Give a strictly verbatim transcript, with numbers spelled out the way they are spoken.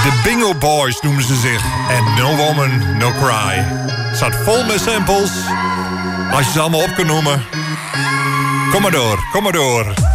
De Bingo Boys noemen ze zich. En No Woman, No Cry. Het staat vol met samples. Als je ze allemaal op kan noemen. Kom maar door, kom maar door.